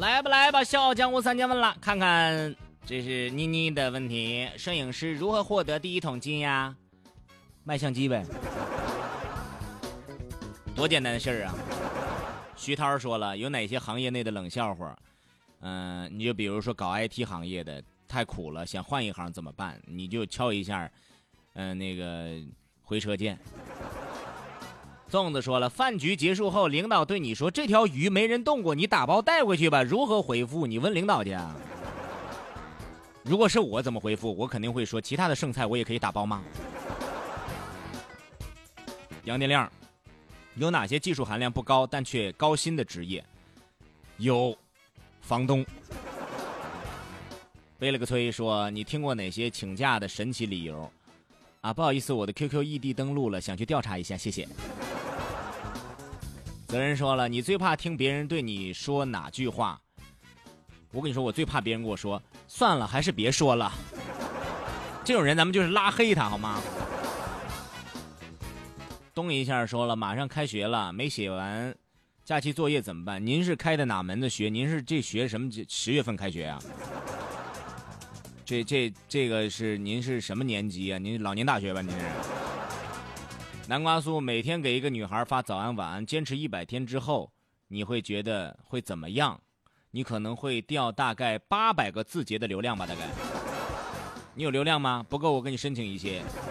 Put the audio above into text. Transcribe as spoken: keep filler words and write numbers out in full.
来吧来吧，笑傲江湖三千问了，看看这是妮妮的问题：摄影师如何获得第一桶金呀？卖相机呗，多简单的事儿啊！徐涛说了，有哪些行业内的冷笑话？嗯、呃，你就比如说搞 I T 行业的太苦了，想换一行怎么办？你就敲一下，嗯、呃，那个回车键。粽子说了，饭局结束后，领导对你说这条鱼没人动过，你打包带回去吧。如何回复？你问领导去啊。如果是我怎么回复？我肯定会说，其他的剩菜我也可以打包吗？杨天亮，有哪些技术含量不高但却高薪的职业？有房东。背了个催说，你听过哪些请假的神奇理由啊？不好意思，我的 Q Q 异地登录了，想去调查一下，谢谢。责任说了，你最怕听别人对你说哪句话？我跟你说，我最怕别人跟我说算了，还是别说了。这种人咱们就是拉黑他好吗？东一下说了，马上开学了，没写完假期作业怎么办？您是开的哪门的学？您是这学什么？十月份开学啊？这这这个是您是什么年级啊？您老年大学吧？您是？南瓜酥每天给一个女孩发早安晚安，坚持一百天之后，你会觉得会怎么样？你可能会掉大概八百个字节的流量吧，大概。你有流量吗？不够，我给你申请一些。